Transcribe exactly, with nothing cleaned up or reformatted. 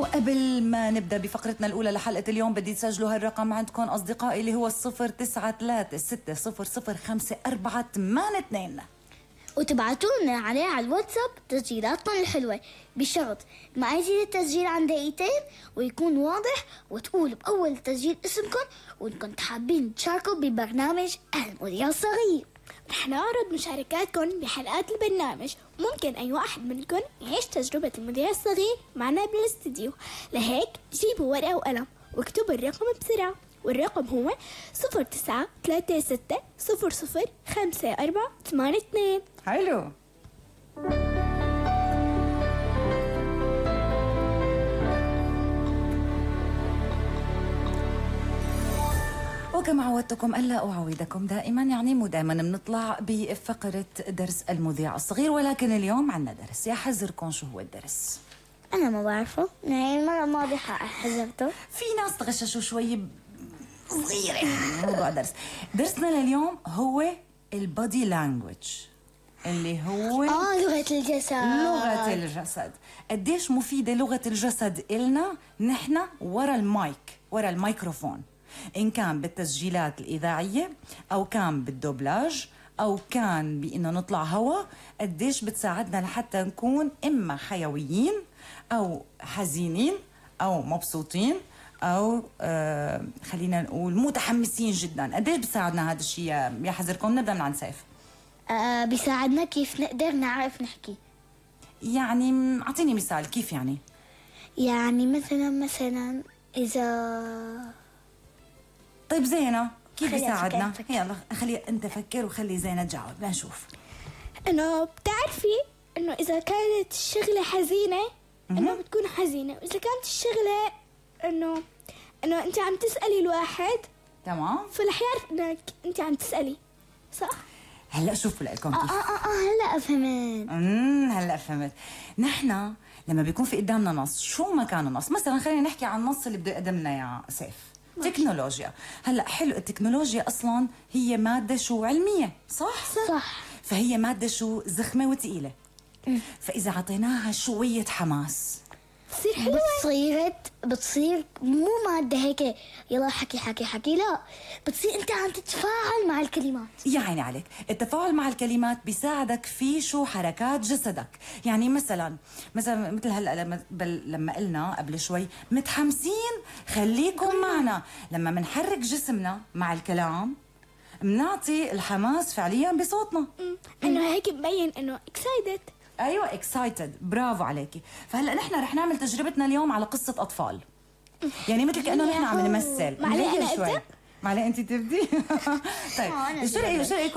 وقبل ما نبدأ بفقرتنا الأولى لحلقة اليوم بدي تسجلوا هالرقم عندكم أصدقائي اللي هو الصفر تسعة ثلاثة ستة صفر صفر خمسة أربعة ثمانية اثنين، وتبعتوا لنا عليه على الواتساب تسجيلاتكم الحلوة بشرط ما يزيد التسجيل عن دقيقتين ويكون واضح، وتقولوا بأول تسجيل اسمكم وإنكم حابين تشاركوا ببرنامج المذيع الصغير. رح نعرض مشاركاتكم بحلقات البرنامج. ممكن أي واحد منكم يعيش تجربة المذيع الصغير معنا بالاستديو. لهيك جيبوا ورقة وقلم واكتبوا الرقم بسرعة، والرقم هو صفر تسعة ثلاثة ستة صفر صفر خمسة أربعة ثمانية اثنين. حلو. وكما عودتكم ألا أعودكم دائما، يعني مو دائما بنطلع بفقرة درس المذيع الصغير، ولكن اليوم عنا درس. يا حذركم شو هو الدرس؟ أنا ما بعرفه، يعني المرة الماضية حذرته. في ناس تغششوا شوي صغيرة يعني موضوع درس. درسنا لليوم هو البادي لانجويج، اللي هو آه لغة الجسد. لغة الجسد. قديش مفيدة لغة الجسد إلنا نحن ورا المايك، ورا الميكروفون، إن كان بالتسجيلات الإذاعية أو كان بالدوبلاج أو كان بإنه نطلع هوا. قديش بتساعدنا لحتى نكون إما حيويين أو حزينين أو مبسوطين أو آه خلينا نقول متحمسين جدا. قديش بتساعدنا هذا الشيء يا حذركم؟ نبدأ من عند سيف. آه بيساعدنا كيف نقدر نعرف نحكي. يعني أعطيني مثال. كيف يعني؟ يعني مثلا مثلا إذا طيب زينة كيف يساعدنا؟ فكر. يلا خلي أنت فكر وخلي زينة تجاوب لنشوف. إنه بتعرفي إنه إذا كانت الشغلة حزينة إنه بتكون حزينة، وإذا كانت الشغلة إنه إنه أنت عم تسألي الواحد تمام، فرح يعرف إنك أنت عم تسألي، صح؟ هلا شوفوا لكم كيف. آه آه آه هلا فهمت. امم هلا فهمت. نحن لما بيكون في قدامنا نص، شو ما كان النص، مثلا خلينا نحكي عن النص اللي بده يقدم لنا يا سيف. تكنولوجيا. هلا حلو، التكنولوجيا اصلا هي ماده شو علميه، صح؟ صح. فهي ماده شو زخمه وثقيله. فاذا اعطيناها شويه حماس بتصير حلوة. بتصير بتصير مو مادة هيك يلا حكي حكي حكي، لا بتصير انت عم تتفاعل مع الكلمات. يا عيني عليك. التفاعل مع الكلمات بيساعدك في شو حركات جسدك. يعني مثلا مثلا مثل هلا لما بل لما قلنا قبل شوي متحمسين، خليكم معنا. لما منحرك جسمنا مع الكلام بنعطي الحماس فعليا بصوتنا. إنه هيك مبين إنه excited. ايوه اكسايتد، برافو عليكي. فهلا نحن رح نعمل تجربتنا اليوم على قصه اطفال، يعني مثل كانه نحن عم نمثل. معلي أنا شوي. أبدأ؟ معلي انت تبدي. طيب شو رايك شو رايكم